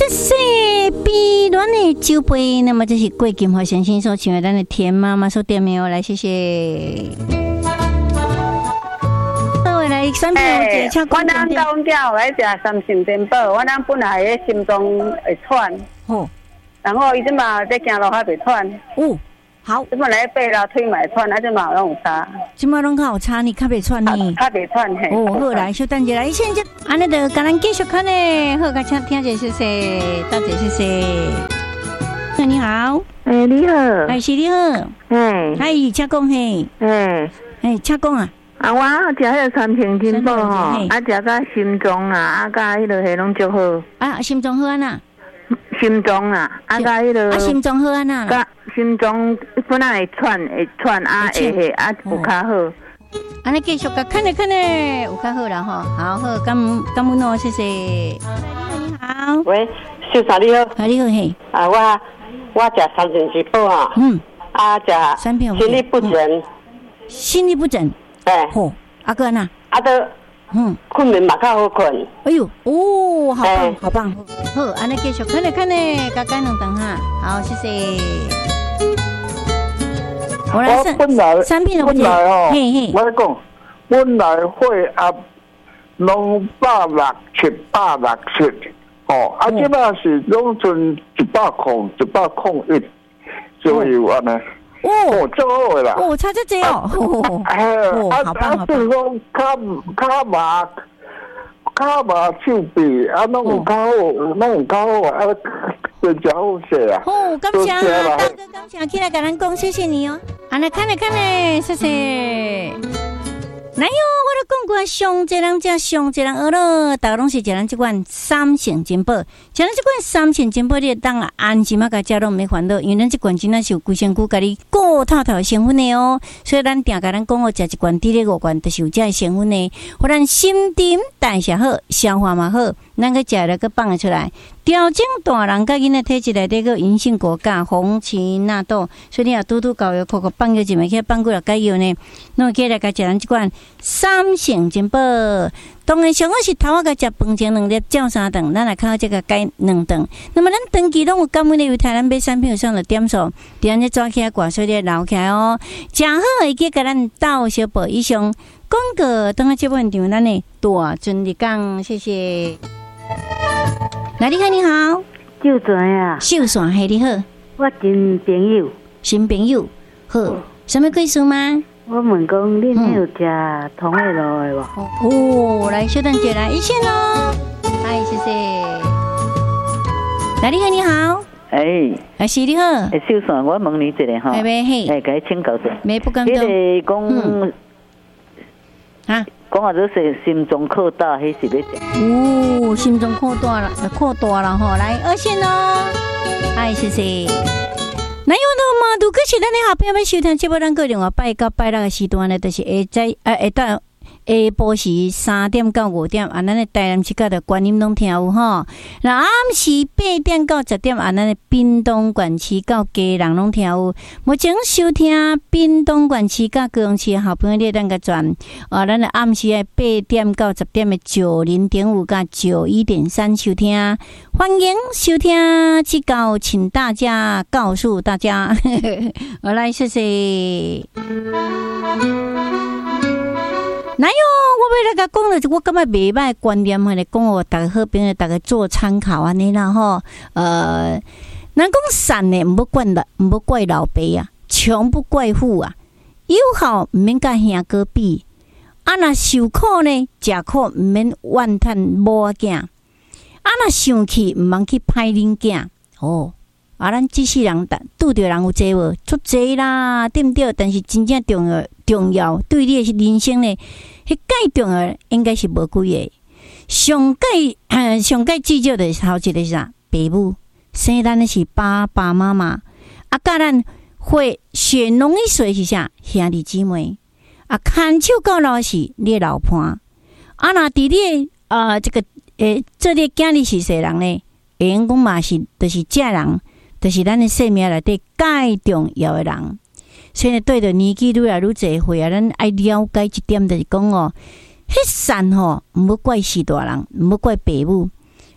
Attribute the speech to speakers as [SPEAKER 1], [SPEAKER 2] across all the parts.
[SPEAKER 1] 谢谢碧暖的酒杯，那么这是桂金华先生所请的咱的田妈妈所点名哦，来谢谢。来，三票姐，请讲。
[SPEAKER 2] 我咱到家来食三圣珍宝，我咱本来喺心中会喘，
[SPEAKER 1] 哦，
[SPEAKER 2] 然后伊即嘛在行路还袂喘，
[SPEAKER 1] 哦，好，
[SPEAKER 2] 即嘛来爬楼腿嘛会喘，啊即嘛拢有差，
[SPEAKER 1] 即马拢较有差，你较袂喘呢？
[SPEAKER 2] 较袂喘嘿。
[SPEAKER 1] 哦，好来，稍等一下，现在安尼就甲咱继续看呢，好，甲请听者谢谢，大姐谢谢。你好，
[SPEAKER 3] 你好，
[SPEAKER 1] 是你好，请讲嘿，请讲啊。
[SPEAKER 3] 我食迄个三平珍宝吼，食到心脏啊，甲迄个迄拢足好。
[SPEAKER 1] 心脏好安那？
[SPEAKER 3] 心脏啊，甲迄个。
[SPEAKER 1] 心脏好安那？
[SPEAKER 3] 甲心脏本来会喘，会迄有较好。
[SPEAKER 1] 安尼继续甲看咧，有较好啦吼。好，感恩哦，谢谢。你好。
[SPEAKER 4] 喂，秀嫂你好。
[SPEAKER 1] 你好嘿。
[SPEAKER 4] 我食三圣珍宝啊。食心律不整。
[SPEAKER 1] 心律不整。吼，个安那？
[SPEAKER 4] 都困眠嘛较好困。
[SPEAKER 1] 哎呦，哦，好棒，好棒，好，安尼继续看咧，加干两顿哈，好，谢谢。我来
[SPEAKER 5] 本来哦，我来讲，本来血压拢160、760，即摆是拢剩100、101左右安尼。做好的啦！
[SPEAKER 1] 差这济哦！好棒好棒！
[SPEAKER 5] 就是讲骹麻手臂拢有较好，真正好势啊！
[SPEAKER 1] 感谢大哥，感谢起来甲咱讲，谢谢你哦！安尼看咧，谢谢。哪有我都讲过，上济人食上济人学咯，大家拢是食咱这款三圣珍宝，食咱这款三圣珍宝，你当安心甲食拢袂烦恼，因为咱这款真正是有规身躯甲你顾透透的成分的哦，所以咱定甲咱讲哦，食一罐滴咧5罐，就是有这个成分的，互咱心情代谢好，消化嘛好，咱个食了个放出来，调整大人甲囡仔体质内底个银杏果苷、红荠纳豆，所以你若拄搞药，口放药一枚去放几落解药呢，弄起来甲食咱这款三圣珍宝。当然上好是头仔甲食饭前2粒，照3顿，咱来靠这个解2顿。那么咱长期拢有感恩的犹太咱买产品上的点数，伫安尼抓起来挂水咧留起来哦，真好会记甲咱斗小宝以上广告。当下这部场咱的大尊日讲，谢谢。来，你好，你好，
[SPEAKER 3] 就这啊，
[SPEAKER 1] 秀山嘿，你好，
[SPEAKER 3] 我新朋友，
[SPEAKER 1] 新朋友，好，什么故事吗？
[SPEAKER 3] 我问讲，恁有食同个路的无？
[SPEAKER 1] 来，稍等一下，来一线咯，嗨，谢谢。来，你好，你好，是你好，
[SPEAKER 3] 秀山，我问你一个哈，
[SPEAKER 1] 嘿，
[SPEAKER 3] 该请教者，
[SPEAKER 1] 没不敢动，
[SPEAKER 3] 迄个讲讲就是心脏扩大，迄是要
[SPEAKER 1] 食？心脏扩大了吼，来2线咯，嗨，谢谢。那有的嘛，如果是咱的好朋友要收听节目，咱个另外拜到拜六的时段呢，就是下晡时3点到5点，咱的台南市角的观音拢听有吼。那暗时8点到10点，咱的屏东县市到基隆拢听有。目前收听屏东县市甲高雄市的好朋友，你咱个转咱的暗时的8点到10点的90.5甲91.3收听，欢迎收听指教，请大家告诉大家。我来谢谢。哪有？我要来甲讲了，我感觉袂歹观念，来讲哦，大家好朋友，大家做参考安尼啦吼。咱讲善的，唔要怪老爸啊，穷不怪富啊，友好唔免甲兄哥比，若受苦呢，食苦唔免怨叹某仔囝，若生气唔茫去歹恁囝哦。咱这世人拄着人有济无？足济啦，对毋对？但是真正重要，对你的人生呢，迄介重要应该是无几个。上介至少就是头一个是啥？爸母生咱的是爸爸妈妈，甲咱血浓于水是啥？兄弟姊妹，牵手到老是你的老伴。若伫你这个做你囝你是谁人呢？会用讲嘛是，就是这人。就是咱的生命内底介重要的人，所以对着年纪愈来愈侪岁咱爱了解一点，就是讲迄善吼，毋要怪死大人，毋要怪爸母，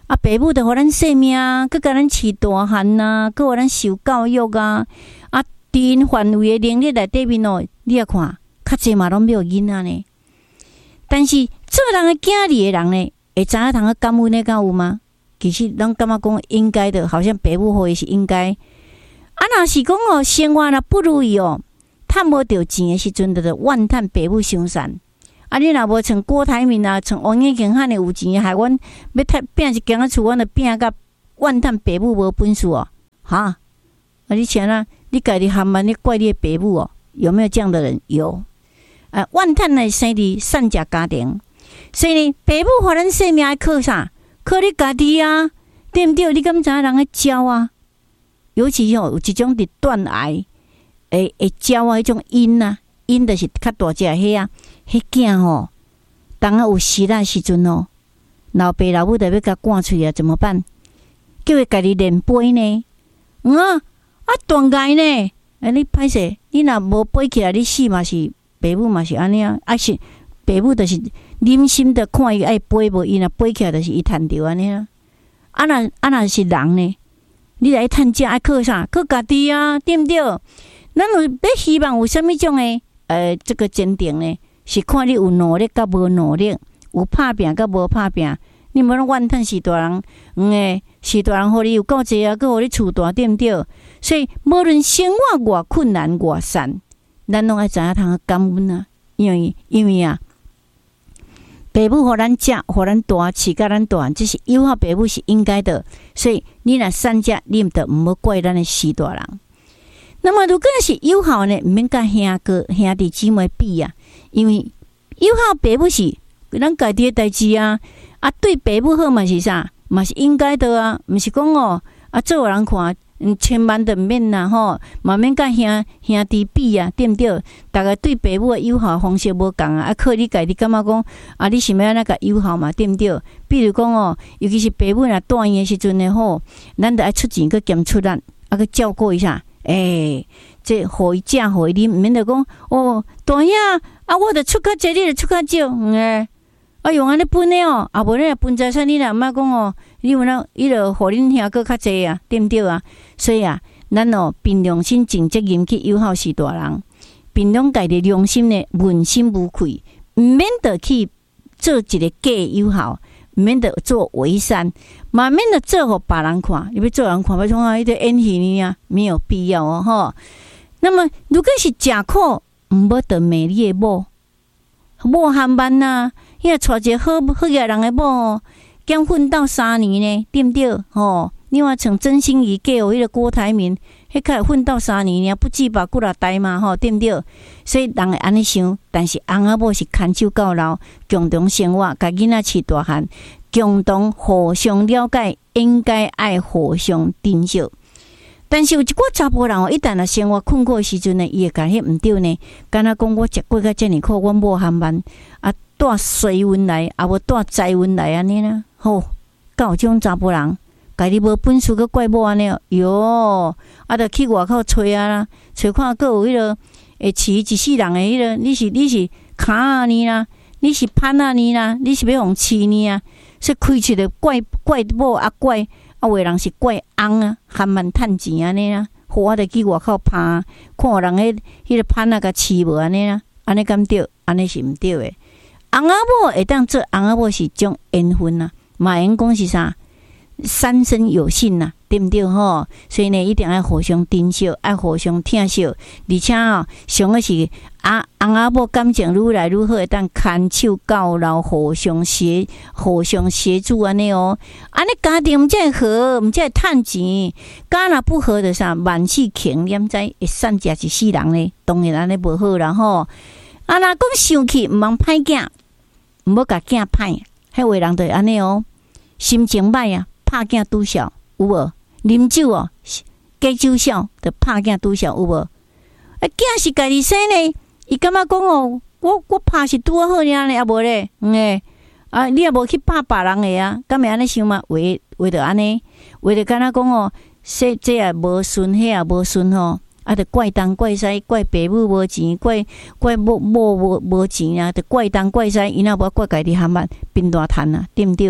[SPEAKER 1] 啊，爸母就互咱生命，佮甲咱饲大汉啊，佮互咱受教育啊，啊，伫因范围的能力内底面哦，你啊看，较济嘛拢没有囡仔呢。但是做人的囝儿的人呢，会知影通个感恩的敢有吗？其实咱感觉讲应该的，好像爸母互伊是应该。啊，若是讲哦，生活若不如意哦，趁无着钱的时阵，就怨叹爸母伤善。啊，你若无像郭台铭啊，像王永庆汉的有钱，害阮要拼一间厝，阮就拼甲怨叹爸母无本事哦，哈！啊，你像啊，你家己含慢你怪你的爸母哦，有没有这样的人？有。怨叹来生伫善家家庭，所以呢，爸母互咱生命靠啥？靠你家己啊，对毋对？你敢知影人个鸟啊？尤其有一种伫断崖会鸟啊，迄种鹰啊，鹰就是较大只迄啊，迄囝吼，当啊有时啦时阵哦，老爸老母就要甲赶出去啊，怎么办？叫伊家己练飞呢？断崖呢？你歹势，你若无飞起来，你死嘛是。爸母嘛是安尼啊，啊是爸母就是忍心的看伊爱飞无，伊若飞起来就是伊趁着安尼啊。啊若是人呢，你来趁食爱靠啥？靠家己啊，对毋对？咱有要希望有啥物种的这个坚定呢？是看你有努力甲无努力，有拍拼甲无拍拼。你无拢怨叹是大人，是大人互你有够济啊，佮互你厝大，对毋对？所以无论生活偌困难偌善。咱拢爱知影通感恩啊，因为啊，爸母互咱食，互咱大，饲甲咱大，这是友好爸母是应该的。所以你若善食，你毋得毋好怪咱的死大人。那么如果是友好呢，毋免甲兄弟姊妹比啊，因为友好爸母是咱家己的代志啊，啊对爸母好嘛是啥，嘛是应该的啊，毋是讲哦啊做人看。千万的免啦吼，嘛免甲兄弟比啊，对毋对？大家对爸母的友好方式无共啊，靠你家己感觉讲啊，你想要安那个友好嘛，对毋对？比如讲哦，尤其是爸母若住院的时阵呢吼，咱着爱出钱去兼出力，啊去照顾一下，这互伊食互伊啉，毋免着讲哦，大兄啊，我着出较济，你着出较少，啊用安尼分的哦，啊无你若分财产，你若毋捌讲哦，你有那伊着互恁兄佫较济啊，对毋对啊？所以啊，咱哦凭良心、尽责任去友好是大人，凭良家己良心呢，问心无愧，毋免得去做一个假友好，毋免得做伪善，嘛免得做互别人看，你要做人看，要从啊，迄个演戏呢啊，没有必要哦吼。那么如果是食苦，毋要得美丽的某含慢呐。伊若娶一个好个人的某，结婚到3年呢，对毋对？吼，你话像曾心怡嫁予迄个郭台铭，迄个混到3年呢，不计把骨力呆嘛，吼，对毋对？所以人会安尼想，但是翁仔某是牵手到老，共同生活，甲囡仔饲大汉，共同互相了解，应该爱互相珍惜。但是有一寡查甫人哦，一旦啊生活困苦的时阵呢，伊会甲迄毋对呢，敢若讲我食过甲遮尔苦，阮某含慢啊。带水运来，啊无带财运来安尼啦，吼，敢有种查甫人，家己无本事，佮怪某安尼哦，哟，啊，着去外口找啊啦，找看佫有迄个会饲一世人的迄个，你是卡啊呢啦，你是攀啊呢啦，你是要互饲呢啊，说开出的怪某啊怪，啊有的人是怪翁啊，含慢趁钱安尼啦，好我着去外口拍，看有人迄个攀啊甲饲无安尼啦，安尼敢对？安尼是毋对的。翁仔某会当做翁仔某是种缘分啊，嘛因讲是啥？三生有幸呐，对毋对吼？所以呢，一定要互相珍惜，爱互相疼惜，而且哦，上个是翁仔某感情愈来愈好，会当牵手到老，互相协助安尼哦。安尼家庭毋才会和，毋才会趁钱。家若不和的啥，万事轻，念知会散食一世人呢？当然安尼无好啦吼。啊，若讲生气，毋通歹囝。毋好甲囝歹，迄话人就安尼哦，心情歹啊，拍囝拄笑有无？啉酒哦，加酒笑，就拍囝拄笑有无？啊，囝是家己生呢，伊感觉讲哦，我拍是拄好尔呢，啊无咧，啊，你也无去拍别人的啊，敢会安尼想吗？话就安尼，话就敢若讲哦，这也无顺，迄也无顺吼。啊，着怪东怪西，怪爸母无钱，怪某无钱啊，着怪东怪西，伊若无怪家己含慢变大摊啊，对毋对啊？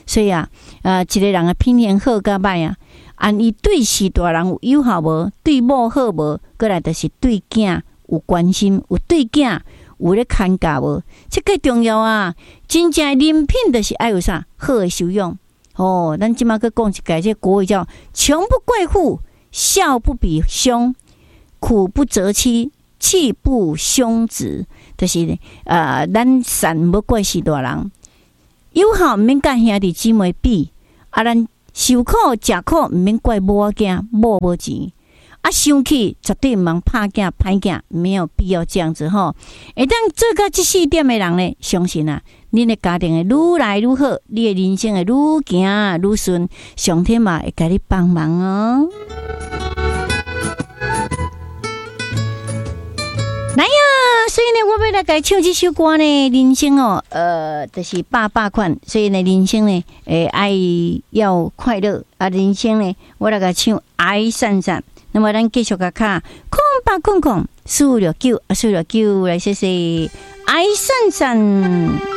[SPEAKER 1] 所以啊，一个人的品行好甲歹啊，按伊对四大人有效无，对某好无，过来就是对囝有关心，有对囝有咧看家无，这个重要啊！真正人品就是爱有啥好的修养哦。咱即马去讲一个，这国语叫“穷不贵户，笑不比兄，苦不择妻，气不兄子”，就是咱善不怪四大人，有效毋免甲兄弟姊妹比，咱受苦食苦毋免怪某仔囝，某无钱。生气绝对毋通拍囝歹囝，没有必要这样子吼。会当做到这4点的人呢，相信啊，恁的家庭会愈来愈好，你的人生会愈行愈顺，上天嘛会甲你帮忙哦。来呀，所以呢，我要来甲唱这首歌呢，人生哦，就是百款，所以呢，人生呢，爱要快乐啊，人生呢，我来甲唱爱散散。那么咱继续甲卡空吧空空469来谢谢爱散散。